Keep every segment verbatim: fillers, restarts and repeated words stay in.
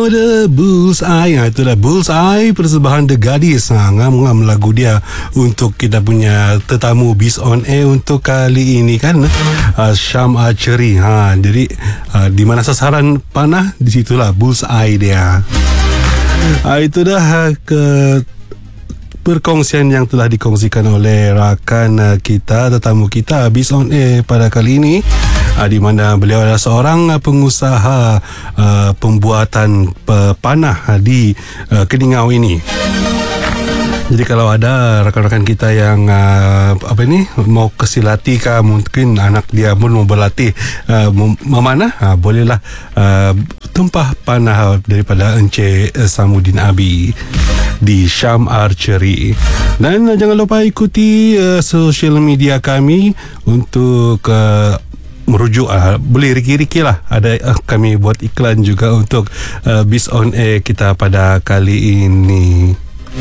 Oh, the Bullseye. Ha, itulah Bullseye persembahan The Gadis. Ha, ngam-ngam lagu dia untuk kita punya tetamu Biz on Air untuk kali ini kan. Uh, Syam Archery. Ha, jadi uh, di mana sasaran panah, di situlah Bullseye dia. Ha, itu dah uh, ke perkongsian yang telah dikongsikan oleh rakan uh, kita, tetamu kita Biz on Air pada kali ini. Uh, di mana beliau adalah seorang uh, pengusaha uh, pembuatan uh, panah uh, di uh, Keningau ini. Jadi kalau ada rakan-rakan kita yang uh, apa ni mau kesilati kah, mungkin anak dia pun mau berlatih uh, memanah, uh, bolehlah uh, tempah panah daripada Encik uh, Samudin Abi di Syam Archery. Dan uh, jangan lupa ikuti uh, social media kami untuk uh, merujuk, uh, boleh riki-riki lah, ada uh, kami buat iklan juga untuk uh, Biz on Air kita pada kali ini.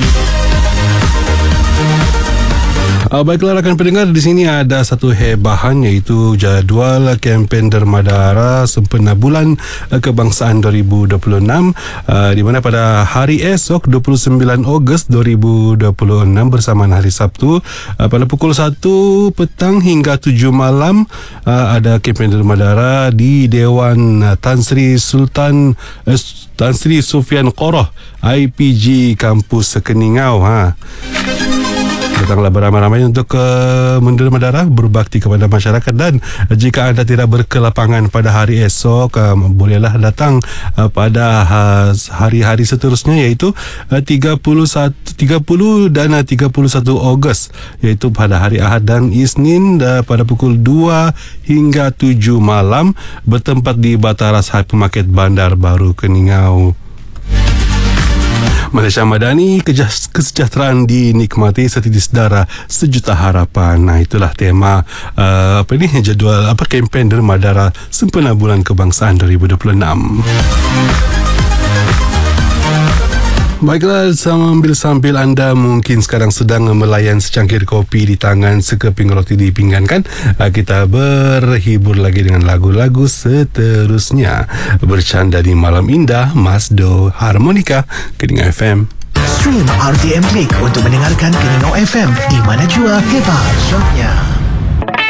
Uh, baiklah rakan pendengar, di sini ada satu hebahan, iaitu jadual kempen derma-dara sempena bulan uh, kebangsaan dua ribu dua puluh enam, uh, di mana pada hari esok dua puluh sembilan Ogos dua ribu dua puluh enam bersamaan hari Sabtu, uh, pada pukul satu petang hingga tujuh malam uh, ada kempen derma-dara di Dewan uh, Tan Sri Sultan uh, Tan Sri Sufian Qoroh I P G Kampus Keningau. Ha. Datanglah beramai-ramai untuk uh, menderma-dara, berbakti kepada masyarakat. Dan uh, jika anda tidak berkelapangan pada hari esok, uh, bolehlah datang uh, pada uh, hari-hari seterusnya, iaitu uh, tiga puluh satu, tiga puluh dan uh, tiga puluh satu Ogos, iaitu pada hari Ahad dan Isnin uh, pada pukul dua hingga tujuh malam, bertempat di Bataras High Market Bandar Baru Keningau. Malaysia Madani, kesejahteraan dinikmati, setitis darah, sejuta harapan. Nah, itulah tema uh, apa ni jadual apa kempen derma-dara sempena bulan kebangsaan dua ribu dua puluh enam. Baiklah, sambil-sambil anda mungkin sekarang sedang melayan secangkir kopi di tangan, sekeping roti di pinggan kan, kita berhibur lagi dengan lagu-lagu seterusnya. Bercanda di malam indah, Masdo Harmonika, Keningau F M. Stream R T M Click untuk mendengarkan Keningau F M di mana jua hebat shotnya.